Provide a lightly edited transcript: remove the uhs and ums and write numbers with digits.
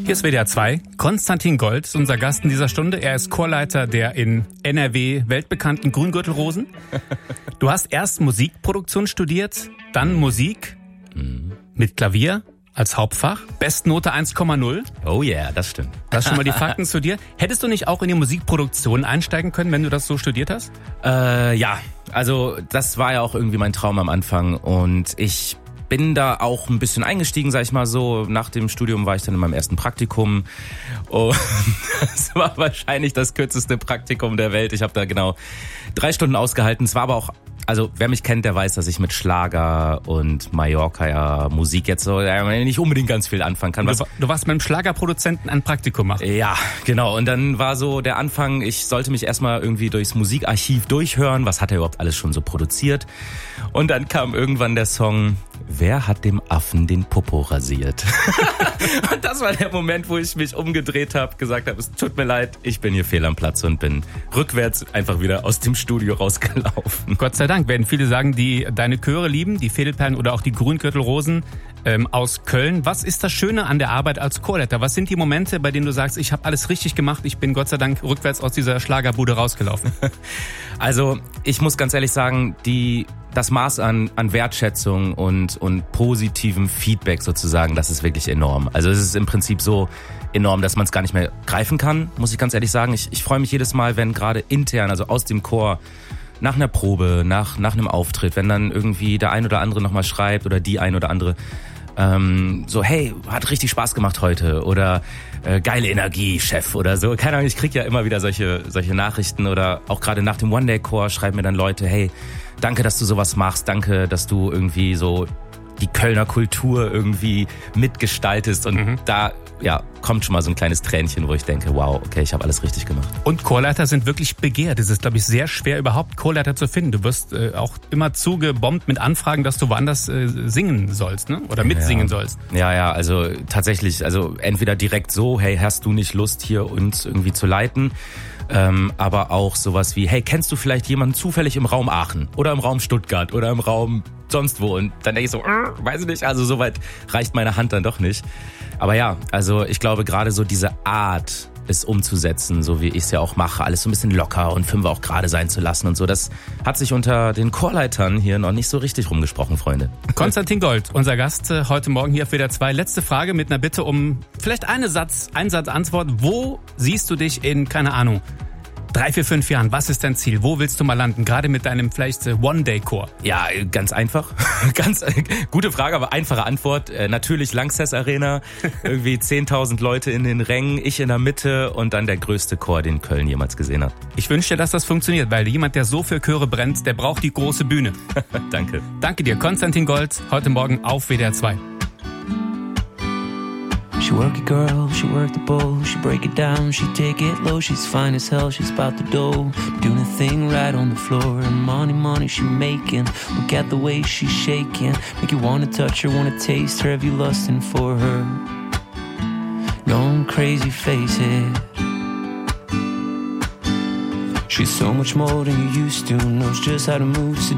Hier ist WDR 2. Konstantin Gold ist unser Gast in dieser Stunde. Er ist Chorleiter der in NRW weltbekannten Grüngürtelrosen. Du hast erst Musikproduktion studiert, dann Musik mit Klavier als Hauptfach. Bestnote 1,0. Oh yeah, das stimmt. Das schon mal die Fakten zu dir. Hättest du nicht auch in die Musikproduktion einsteigen können, wenn du das so studiert hast? Ja, also das war ja auch irgendwie mein Traum am Anfang und ich bin da auch ein bisschen eingestiegen, sag ich mal so. Nach dem Studium war ich dann in meinem ersten Praktikum und das war wahrscheinlich das kürzeste Praktikum der Welt. Ich habe da genau 3 Stunden ausgehalten. Es war aber auch, also wer mich kennt, der weiß, dass ich mit Schlager und Mallorca ja Musik jetzt so nicht unbedingt ganz viel anfangen kann. Du warst mit einem Schlagerproduzenten ein Praktikum machen. Ja, genau. Und dann war so der Anfang, ich sollte mich erstmal irgendwie durchs Musikarchiv durchhören. Was hat er überhaupt alles schon so produziert? Und dann kam irgendwann der Song Wer hat dem Affen den Popo rasiert? Und das war der Moment, wo ich mich umgedreht habe, gesagt habe, es tut mir leid, ich bin hier fehl am Platz und bin rückwärts einfach wieder aus dem Studio rausgelaufen. Gott sei Dank werden viele sagen, die deine Chöre lieben, die Fädelperlen oder auch die Grüngürtelrosen aus Köln. Was ist das Schöne an der Arbeit als Chorleiter? Was sind die Momente, bei denen du sagst, ich habe alles richtig gemacht, ich bin Gott sei Dank rückwärts aus dieser Schlagerbude rausgelaufen? Also ich muss ganz ehrlich sagen, das Maß an Wertschätzung und positivem Feedback sozusagen, das ist wirklich enorm. Also es ist im Prinzip so enorm, dass man es gar nicht mehr greifen kann, muss ich ganz ehrlich sagen. Ich freue mich jedes Mal, wenn gerade intern, also aus dem Chor, nach einer Probe, nach einem Auftritt, wenn dann irgendwie der ein oder andere nochmal schreibt oder die ein oder andere so, hey, hat richtig Spaß gemacht heute oder geile Energie, Chef oder so. Keine Ahnung, ich krieg ja immer wieder solche Nachrichten oder auch gerade nach dem One-Day-Chor schreiben mir dann Leute, hey, danke, dass du sowas machst, danke, dass du irgendwie so die Kölner Kultur irgendwie mitgestaltest und da kommt schon mal so ein kleines Tränchen, wo ich denke, wow, okay, ich habe alles richtig gemacht. Und Chorleiter sind wirklich begehrt. Es ist, glaube ich, sehr schwer, überhaupt Chorleiter zu finden. Du wirst auch immer zugebombt mit Anfragen, dass du woanders singen sollst, ne? Oder mitsingen sollst. Ja, also tatsächlich, also entweder direkt so, hey, hast du nicht Lust, hier uns irgendwie zu leiten? Aber auch sowas wie, hey, kennst du vielleicht jemanden zufällig im Raum Aachen oder im Raum Stuttgart oder im Raum sonst wo? Und dann denke ich so, weiß ich nicht, also so weit reicht meine Hand dann doch nicht. Aber ja, also ich glaube gerade so diese Art, es umzusetzen, so wie ich es ja auch mache, alles so ein bisschen locker und Fünfer auch gerade sein zu lassen und so, das hat sich unter den Chorleitern hier noch nicht so richtig rumgesprochen, Freunde. Konstantin Gold, unser Gast heute Morgen hier auf WDR 2. Letzte Frage mit einer Bitte um vielleicht einen Satz Antwort. Wo siehst du dich in, keine Ahnung, 3, 4, 5 Jahren, was ist dein Ziel? Wo willst du mal landen? Gerade mit deinem vielleicht One-Day-Chor. Ja, ganz einfach. Ganz gute Frage, aber einfache Antwort. Natürlich Lanxess Arena, irgendwie 10.000 Leute in den Rängen, ich in der Mitte und dann der größte Chor, den Köln jemals gesehen hat. Ich wünsche dir, dass das funktioniert, weil jemand, der so für Chöre brennt, der braucht die große Bühne. Danke. Danke dir, Konstantin Gold, heute Morgen auf WDR 2. She work it, girl, she work the bowl. She break it down, she take it low. She's fine as hell, she's about the dough. Doing a thing right on the floor. And money she making. Look at the way she's shaking. Make you wanna touch her, wanna taste her. Have you lusting for her? Going crazy, face it. She's so much more than you used to. Knows just how to move,